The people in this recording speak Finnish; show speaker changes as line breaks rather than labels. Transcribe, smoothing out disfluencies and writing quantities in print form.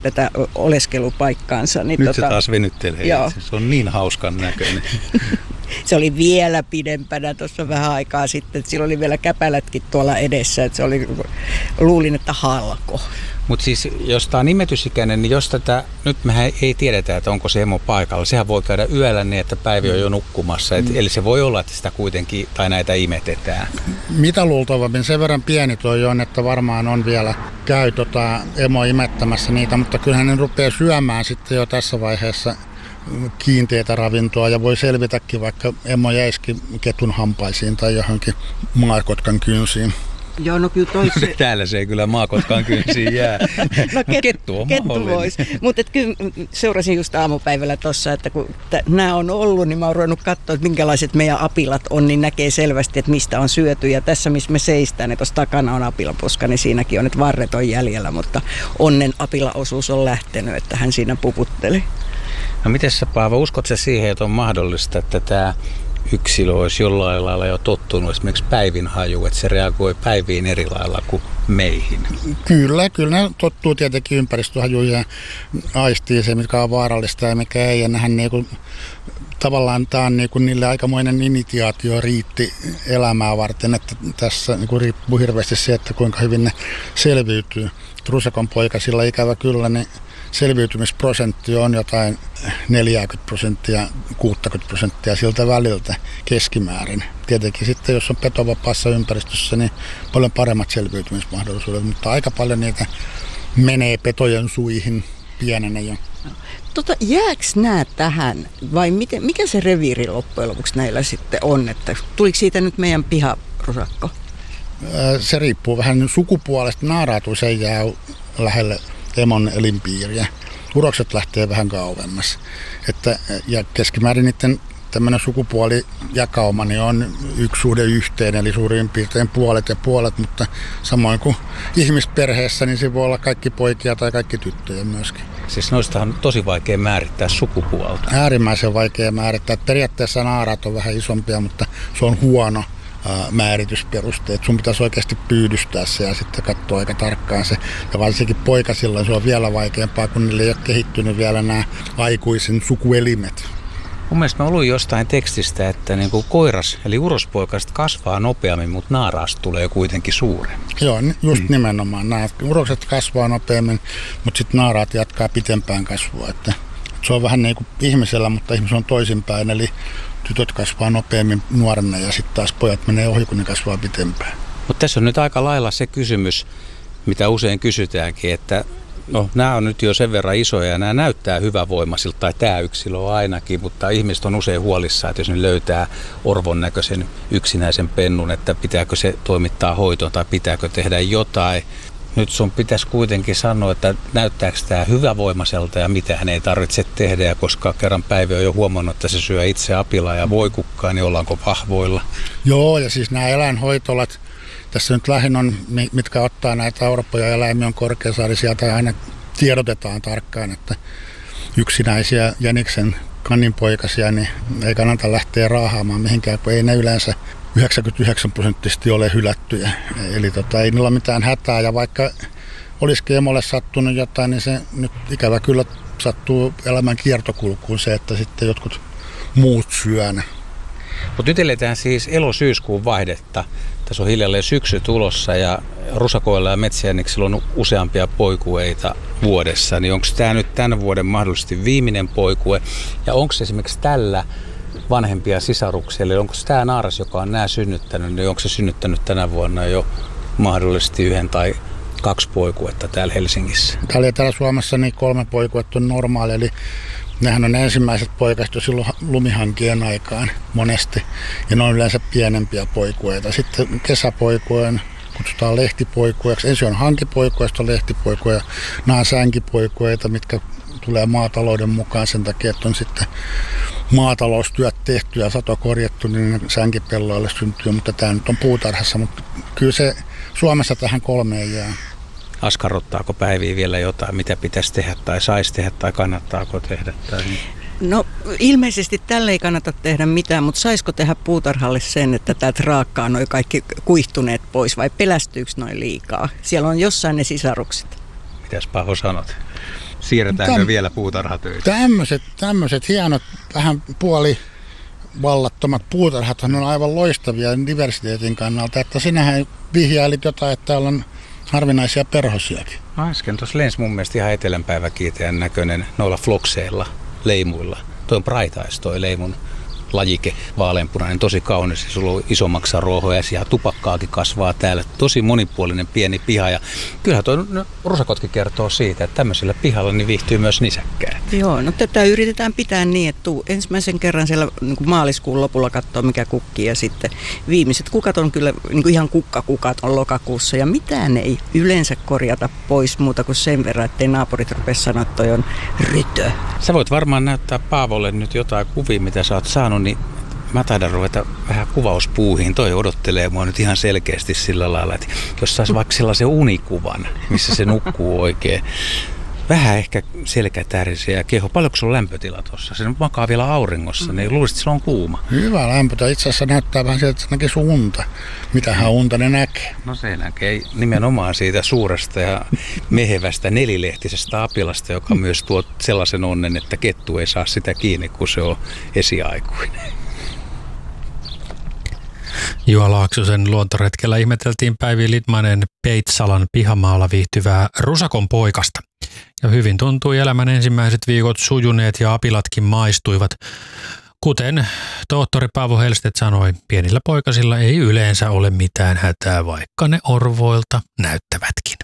tätä oleskelupaikkaansa. Niin
nyt se taas venyttelee.
Joo.
Se on niin hauskan näköinen.
Se oli vielä pidempänä tuossa vähän aikaa sitten, että sillä oli vielä käpälätkin tuolla edessä, että luulin, että halko.
Mutta siis, jos tämä on imetysikäinen, niin jos tätä, nyt mehän ei tiedetä, että onko se emo paikalla. Sehän voi käydä yöllä niin, että Päivi on jo nukkumassa. Eli se voi olla, että sitä kuitenkin, tai näitä imetetään.
Mitä luultavammin, sen verran pieni toi on, että varmaan on vielä käy emo imettämässä niitä, mutta kyllähän ne rupeaa syömään sitten jo tässä vaiheessa kiinteitä ravintoa ja voi selvitäkin, vaikka emo jäisikin ketun hampaisiin tai johonkin maakotkan kynsiin.
Joo, no kyllä
Täällä se ei kyllä maakotkaan kynsiin jää. Kettu on mahdollinen.
Mutta kyllä seurasin just aamupäivällä tuossa, että kun nämä on ollut, niin mä oon ruvennut katsoa, että minkälaiset meidän apilat on, niin näkee selvästi, että mistä on syöty. Ja tässä, missä me seistään, niin tuossa takana on apilapuska, niin siinäkin on, että varret on jäljellä, mutta onnen apilaosuus on lähtenyt, että hän siinä puputteli.
No miten sä, Paavo, uskot sä siihen, että on mahdollista, että tämä yksilö olisi jollain lailla jo tottunut esimerkiksi Päivin haju, että se reagoi Päiviin eri lailla kuin meihin?
Kyllä ne tottuu tietenkin ympäristöhajuja ja aistii se, mikä on vaarallista ja mikä ei. Ja nehän tavallaan tämä on niille aikamoinen initiaatio riitti elämää varten, että tässä riippuu hirveästi se, että kuinka hyvin ne selviytyy. Rusakon poikasilla ikävä kyllä, niin selviytymisprosentti on jotain 40%, 60% siltä väliltä keskimäärin. Tietenkin sitten, jos on petovapaassa ympäristössä, niin paljon paremmat selviytymismahdollisuudet, mutta aika paljon niitä menee petojen suihin pienenä jo.
Jääkö nämä tähän vai mikä se reviiri loppujen lopuksi näillä sitten on? Että tuliko siitä nyt meidän piharusakko?
Se riippuu vähän sukupuolesta. Naaraat usein jää lähelle emon elinpiiriä. Urokset lähtee vähän kauemmas. Ja keskimäärin niiden tämmöinen sukupuolijakauma niin on 1:1, eli suurin piirtein puolet ja puolet, mutta samoin kuin ihmisperheessä, niin se voi olla kaikki poikia tai kaikki tyttöjä myöskin.
Siis noistahan on tosi vaikea määrittää sukupuolta.
Äärimmäisen vaikea määrittää. Periaatteessa naaraat on vähän isompia, mutta se on huono määritysperuste. Sun pitäisi oikeasti pyydystää se ja sitten katsoa aika tarkkaan se. Ja varsinkin poikasilla se on vielä vaikeampaa, kun niille ei ole kehittynyt vielä nämä aikuisen sukuelimet.
Mun mielestä mä luin jostain tekstistä, että niin kuin koiras, eli urospoikaset kasvaa nopeammin, mutta naaraasta tulee kuitenkin suurempi.
Joo, just nimenomaan. Nämä urokset kasvaa nopeammin, mutta sitten naaraat jatkaa pitempään kasvua. Että se on vähän niin kuin ihmisellä, mutta ihmis on toisinpäin. Eli tytöt kasvaa nopeammin nuorena ja sitten taas pojat menee ohi, kun ne kasvaa pitempään.
Mutta tässä on nyt aika lailla se kysymys, mitä usein kysytäänkin, että no, nämä on nyt jo sen verran isoja ja nämä näyttää hyvävoimaisilta, tai tämä yksilö on ainakin, mutta ihmiset on usein huolissaan, että jos ne löytää orvon näköisen yksinäisen pennun, että pitääkö se toimittaa hoitoon tai pitääkö tehdä jotain. Nyt sun pitäisi kuitenkin sanoa, että näyttääkö tämä hyvävoimaiselta ja mitä hän ei tarvitse tehdä, ja koska kerran Päivi on jo huomannut, että se syö itse apilaa ja voikukkaa, niin ollaanko vahvoilla?
Joo, ja siis nämä eläinhoitolat, tässä nyt lähinnä on, mitkä ottaa näitä orpoja eläimiä on Korkeasaarisia, tai aina tiedotetaan tarkkaan, että yksinäisiä jäniksen kanninpoikasia, niin ei kannata lähteä raahaamaan mihinkään, kun ei ne yleensä 99% ole hylättyjä. Eli ei niillä ole mitään hätää, ja vaikka olisikin emolle sattunut jotain, niin se nyt ikävä kyllä sattuu elämän kiertokulkuun se, että sitten jotkut muut syö ne.
Mutta nyt eletään siis elo-syyskuun vaihdetta. Tässä on hiljalleen syksy tulossa ja rusakoilla ja metsäjänniksillä on useampia poikueita vuodessa. Niin onko tämä nyt tämän vuoden mahdollisesti viimeinen poikue? Ja onko esimerkiksi tällä vanhempia sisaruksia? Eli onko tämä naaras, joka on nämä synnyttänyt, niin onko se synnyttänyt tänä vuonna jo mahdollisesti 1 tai 2 poikuetta täällä Helsingissä?
Täällä Suomessa niin 3 poikuetta on normaali, eli nehän on ensimmäiset poikaset jo silloin lumihankien aikaan monesti, ja ne on yleensä pienempiä poikueita. Sitten kesäpoikueen kutsutaan lehtipoikueeksi. Ensin on hankipoikuja, sitten on lehtipoikuja. Nämä on sänkipoikueita, mitkä tulee maatalouden mukaan sen takia, että on sitten maataloustyöt tehty ja sato korjattu, niin sänkipelloille syntyy, mutta tämä nyt on puutarhassa, mutta kyllä se Suomessa tähän 3 jää.
Askarruttaako Päiviä vielä jotain, mitä pitäisi tehdä tai saisi tehdä tai kannattaako tehdä? Tai...
No ilmeisesti tälle ei kannata tehdä mitään, mutta saisiko tehdä puutarhalle sen, että täältä raakkaa noi kaikki kuihtuneet pois vai pelästyykö noin liikaa? Siellä on jossain ne sisarukset.
Mitäs Paho sanot? Siirretäänkö vielä puutarhatöitä?
Tämmöiset hienot, vähän puolivallattomat puutarhathan on aivan loistavia diversiteetin kannalta, että sinähän vihjailit jotain, että täällä on harvinaisia perhosiakin.
Äsken tuossa lensi mun mielestä ihan etelänpäiväkiiteen näköinen noilla flokseilla, leimuilla. Toi on Braitais toi leimun lajike, vaaleanpunainen, tosi kaunis. Sulla on isommaksa ruohoja ja tupakkaakin kasvaa täällä. Tosi monipuolinen pieni piha. Ja kyllähän tuo rusakotki kertoo siitä, että tämmöisellä pihalla niin viihtyy myös nisäkkäät.
Joo, no tätä yritetään pitää niin, että tuu ensimmäisen kerran siellä niin kuin maaliskuun lopulla katsoa mikä kukkii ja sitten viimeiset kukat on kyllä niin kuin ihan kukkakukat on lokakuussa ja mitään ei yleensä korjata pois muuta kuin sen verran, ettei naapurit rupea sanoa, että toi on rytö.
Sä voit varmaan näyttää Paavolle nyt jotain kuvia, mitä sä oot saanut, niin mä taidan ruveta vähän kuvauspuuhiin. Toi odottelee mua nyt ihan selkeästi sillä lailla, että jos saisi vaikka sellaisen unikuvan, missä se nukkuu oikein. Vähän ehkä selkätärisiä ja keho. Paljonko sulla on lämpötila tuossa? Se makaa vielä auringossa, niin luulisit, että sillä on kuuma.
Hyvä lämpötila. Itse asiassa näyttää vähän sieltä, että se näkee sun unta. Mitähän unta ne näkee?
No se näkee nimenomaan siitä suuresta ja mehevästä nelilehtisestä apilasta, joka myös tuo sellaisen onnen, että kettu ei saa sitä kiinni, kun se on esiaikuinen.
Juha Laaksosen luontoretkellä ihmeteltiin Päivi Lidmanen Peitsalan pihamaalla viihtyvää rusakon poikasta. Ja hyvin tuntui elämän ensimmäiset viikot sujuneet ja apilatkin maistuivat. Kuten tohtori Paavo Hellstedt sanoi, pienillä poikasilla ei yleensä ole mitään hätää, vaikka ne orvoilta näyttävätkin.